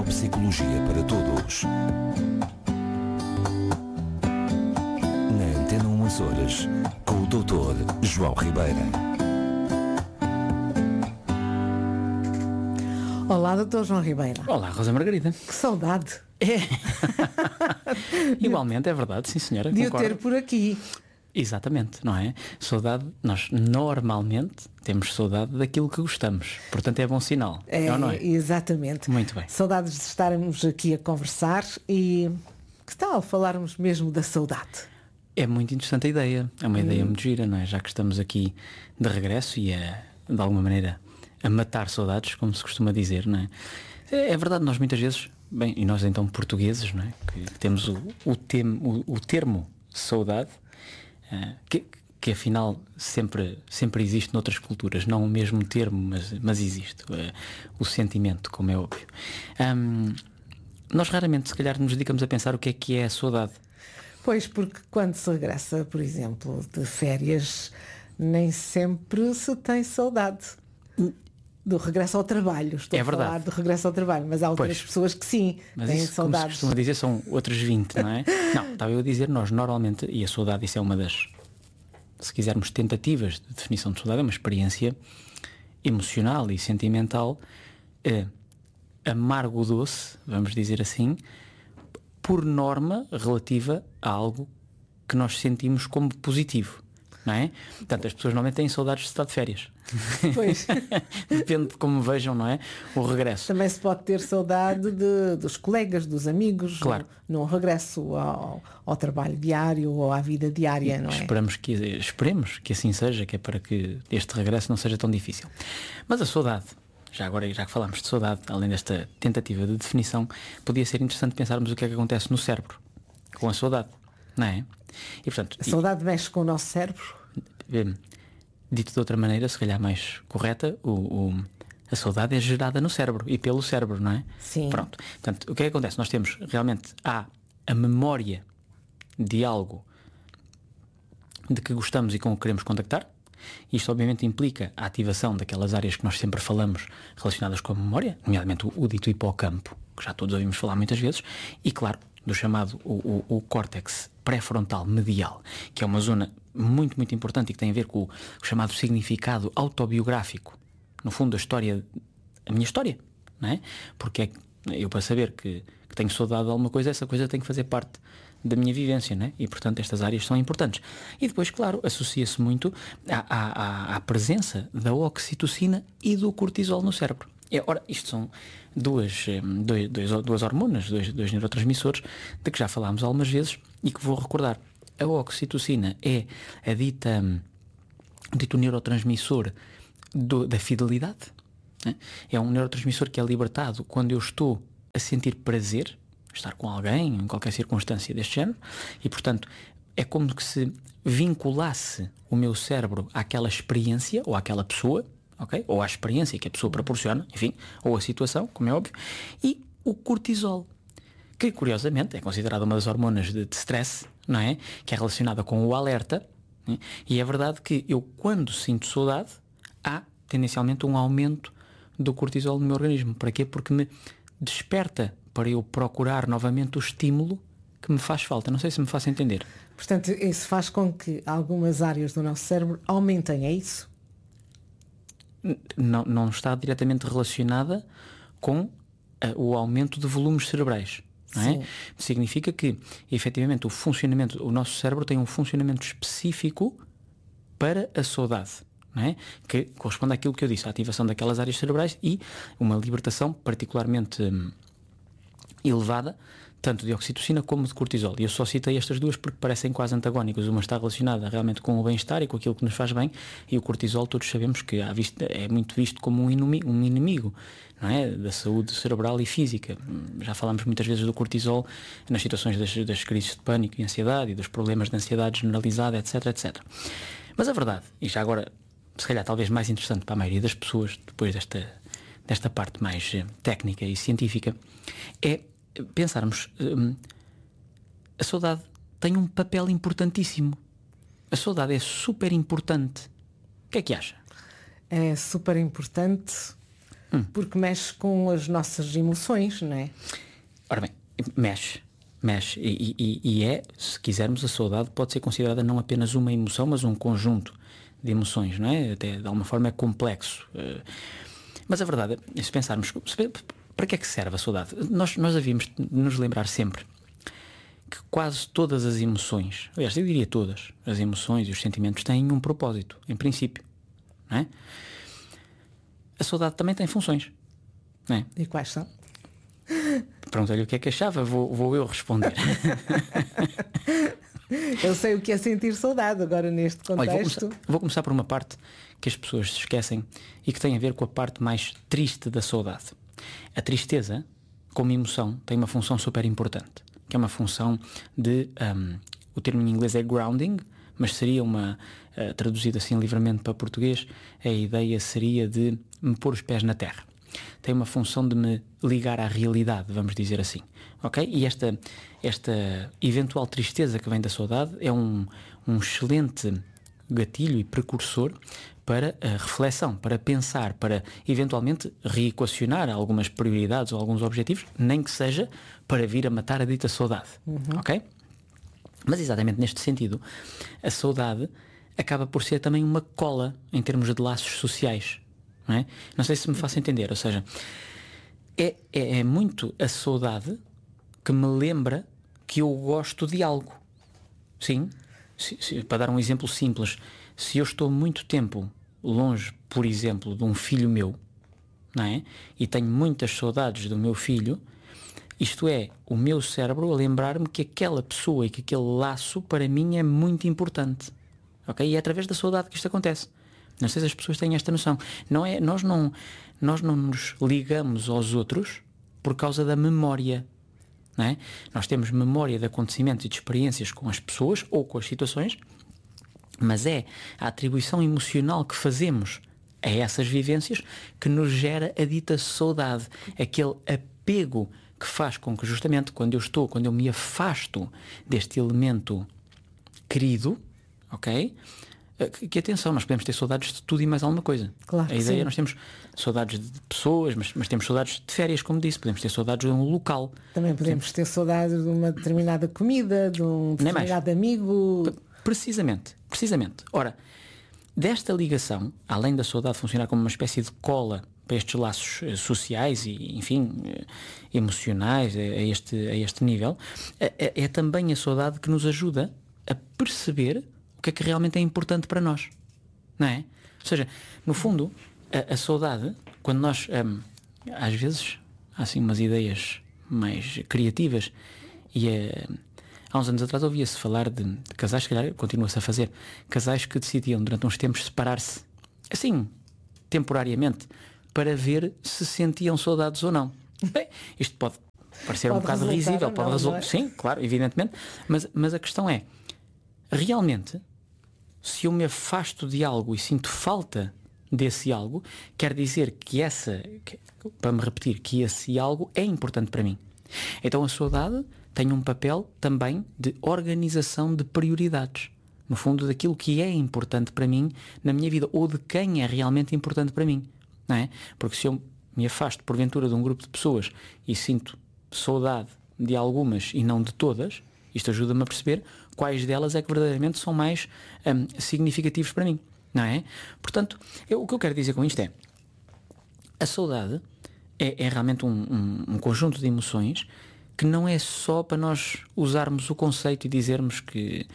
Neuropsicologia para Todos. Na Antena 1 Açores, com o Dr. João Ribeira. Olá, Dr. João Ribeira. Olá, Rosa Margarida. Que saudade É. Igualmente, é verdade, sim senhora. de o Concordo. ter por aqui. Exatamente, não é? Saudade, nós normalmente temos saudade daquilo que gostamos. Portanto, é bom sinal. É, não é? exatamente. Muito bem. Saudades de estarmos aqui a conversar e que tal falarmos mesmo da saudade? É muito interessante a ideia. É uma ideia muito gira, não é? Já que estamos aqui de regresso e de alguma maneira a matar saudades, como se costuma dizer, não é? É verdade, nós muitas vezes, bem, e nós então portugueses, não é? Que temos o termo saudade, que afinal sempre existe noutras culturas, não o mesmo termo, mas existe o sentimento, como é óbvio. Nós raramente, se calhar, nos dedicamos a pensar o que é a saudade. Pois, porque quando se regressa, por exemplo, de férias, nem sempre se tem saudade do regresso ao trabalho. Estou É a falar verdade. do regresso ao trabalho, mas há outras Pois. pessoas que sim, Mas têm isso, como se saudades. costuma dizer, são outros 20, não é? Não, estava eu a dizer, nós normalmente, e a saudade, isso é uma das, se quisermos, tentativas de definição de saudade, é uma experiência emocional e sentimental, amargo-doce, vamos dizer assim, por norma relativa a algo que nós sentimos como positivo, não é? Portanto, as pessoas normalmente têm saudades de estar de férias. Pois. Depende de como vejam, não é? O regresso. Também se pode ter saudade dos colegas, dos amigos, Claro. no regresso ao trabalho diário ou à vida diária, não é? Esperemos que assim seja, que é para que este regresso não seja tão difícil. Mas a saudade, já que falámos de saudade, além desta tentativa de definição, podia ser interessante pensarmos o que é que acontece no cérebro com a saudade, não é? E portanto, A saudade mexe com o nosso cérebro. dito de outra maneira, se calhar mais correta, a saudade é gerada no cérebro e pelo cérebro, não é? Sim. Pronto. Portanto, o que é que acontece? Nós temos realmente a memória de algo de que gostamos e com o que queremos contactar. Isto obviamente implica a ativação daquelas áreas que nós sempre falamos relacionadas com a memória, nomeadamente o dito hipocampo, que já todos ouvimos falar muitas vezes, e claro, do chamado o córtex pré-frontal medial, que é uma zona muito, muito importante e que tem a ver com o chamado significado autobiográfico, no fundo a minha história, não é? Porque é que eu, para saber que tenho saudade de alguma coisa, essa coisa tem que fazer parte da minha vivência, não é? E portanto estas áreas são importantes. E depois, claro, associa-se muito à presença da oxitocina e do cortisol no cérebro. Ora, isto são duas hormonas, dois neurotransmissores de que já falámos algumas vezes e que vou recordar. A oxitocina é dito neurotransmissor da fidelidade, né? É um neurotransmissor que é libertado quando eu estou a sentir prazer, estar com alguém, em qualquer circunstância deste género, e portanto é como que se vinculasse o meu cérebro àquela experiência ou àquela pessoa, okay? Ou à experiência que a pessoa proporciona, enfim, ou a situação, como é óbvio, e o cortisol, que curiosamente é considerado uma das hormonas de stress, não é? Que é relacionada com o alerta, né? E é verdade que eu, quando sinto saudade, há tendencialmente um aumento do cortisol no meu organismo. Para quê? Porque me desperta para eu procurar novamente o estímulo que me faz falta. Não sei se me faço entender. Portanto, isso faz com que algumas áreas do nosso cérebro aumentem, é isso? Não está diretamente relacionada com o aumento de volumes cerebrais, não é? Sim. Significa que, efetivamente, o nosso cérebro tem um funcionamento específico para a saudade, não é? Que corresponde àquilo que eu disse, a ativação daquelas áreas cerebrais e uma libertação particularmente elevada, tanto de oxitocina como de cortisol. E eu só citei estas duas porque parecem quase antagónicas. Uma está relacionada realmente com o bem-estar e com aquilo que nos faz bem, e o cortisol todos sabemos que é muito visto como um inimigo, não é? Da saúde cerebral e física. Já falámos muitas vezes do cortisol nas situações das crises de pânico e ansiedade e dos problemas de ansiedade generalizada, etc, etc. Mas a verdade, e já agora se calhar talvez mais interessante para a maioria das pessoas, depois desta parte mais técnica e científica, é pensarmos, a saudade tem um papel importantíssimo. A saudade é super importante. O que é que acha? É super importante Porque mexe com as nossas emoções, não é? Ora bem, mexe. E se quisermos, a saudade pode ser considerada não apenas uma emoção, mas um conjunto de emoções, não é? Até de alguma forma é complexo. Mas a verdade é, se pensarmos, para que é que serve a saudade? Nós havíamos de nos lembrar sempre que quase todas as emoções, aliás, eu diria todas as emoções e os sentimentos têm um propósito, em princípio, não é? A saudade também tem funções, não é? E quais são? Perguntei-lhe o que é que achava, vou eu responder. Eu sei o que é sentir saudade agora neste contexto. Olha, vou começar por uma parte que as pessoas se esquecem e que tem a ver com a parte mais triste da saudade. A tristeza, como emoção, tem uma função super importante, que é uma função de, o termo em inglês é grounding, mas seria traduzido assim livremente para português, a ideia seria de me pôr os pés na terra. Tem uma função de me ligar à realidade, vamos dizer assim, ok? E esta eventual tristeza que vem da saudade é um excelente gatilho e precursor para a reflexão, para pensar, para eventualmente reequacionar algumas prioridades ou alguns objetivos, nem que seja para vir a matar a dita saudade, ok? Mas exatamente neste sentido, a saudade acaba por ser também uma cola em termos de laços sociais. Não é? Não sei se me faço entender, ou seja, é muito a saudade que me lembra que eu gosto de algo. Sim, para dar um exemplo simples, se eu estou muito tempo longe, por exemplo, de um filho meu, não é? E tenho muitas saudades do meu filho, isto é o meu cérebro a lembrar-me que aquela pessoa e que aquele laço para mim é muito importante, ok? E é através da saudade que isto acontece. Não sei se as pessoas têm esta noção. Nós não nos ligamos aos outros por causa da memória, não é? Nós temos memória de acontecimentos e de experiências com as pessoas ou com as situações, mas é a atribuição emocional que fazemos a essas vivências que nos gera a dita saudade, aquele apego que faz com que justamente quando eu me afasto deste elemento querido, ok? Que atenção, nós podemos ter saudades de tudo e mais alguma coisa. Claro, a ideia, sim. Nós temos saudades de pessoas, mas temos saudades de férias, como disse, podemos ter saudades de um local. Também podemos ter saudade de uma determinada comida, de um Nem mais. determinado amigo. Precisamente. Ora, desta ligação, além da saudade funcionar como uma espécie de cola para estes laços sociais e, enfim, emocionais a este nível, é também a saudade que nos ajuda a perceber o que é que realmente é importante para nós, não é? Ou seja, no fundo, a saudade, quando nós às vezes há assim umas ideias mais criativas e há uns anos atrás ouvia-se falar de casais, se calhar continua-se a fazer, casais que decidiam durante uns tempos separar-se assim, temporariamente, para ver se sentiam saudades ou não. Bem, isto pode parecer um bocado risível, pode resultar, sim, claro, evidentemente, mas a questão é, realmente, se eu me afasto de algo e sinto falta desse algo, quer dizer que para me repetir, que esse algo é importante para mim. Então a saudade tem um papel também de organização de prioridades, no fundo daquilo que é importante para mim na minha vida, ou de quem é realmente importante para mim, não é? Porque se eu me afasto porventura de um grupo de pessoas e sinto saudade de algumas e não de todas, isto ajuda-me a perceber quais delas é que verdadeiramente são mais significativos para mim, não é? Portanto, o que eu quero dizer com isto é, a saudade é realmente um conjunto de emoções que não é só para nós usarmos o conceito e dizermos que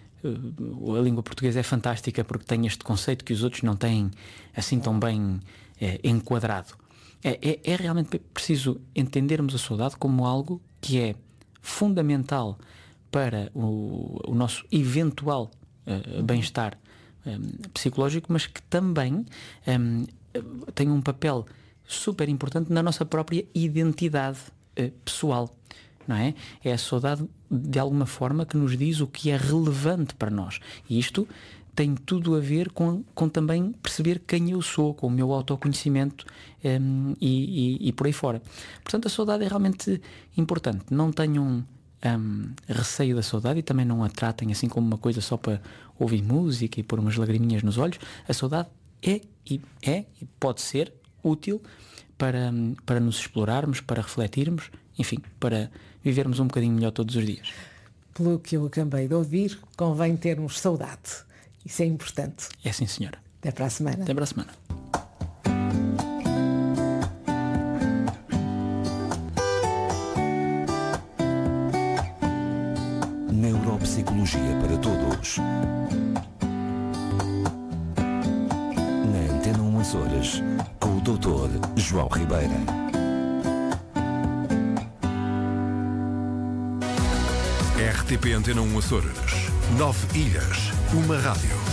a língua portuguesa é fantástica porque tem este conceito que os outros não têm assim tão bem enquadrado. É realmente preciso entendermos a saudade como algo que é fundamental para o nosso eventual bem-estar psicológico, mas que também tem um papel super importante na nossa própria identidade pessoal, não é? É a saudade de alguma forma que nos diz o que é relevante para nós, e isto tem tudo a ver com também perceber quem eu sou, com o meu autoconhecimento e por aí fora. Portanto, a saudade é realmente importante. Não tenham receio da saudade e também não a tratem assim como uma coisa só para ouvir música e pôr umas lagriminhas nos olhos. A saudade é e pode ser útil para nos explorarmos, para refletirmos, enfim, para vivermos um bocadinho melhor todos os dias. Pelo que eu acabei de ouvir, convém termos saudade. Isso é importante. É sim, senhora. Até para a semana. Até para a semana. Neuropsicologia para todos. Na Antena 1 Açores, com o Dr. João Ribeira. RTP Antena 1 Açores. 9 ilhas, uma rádio.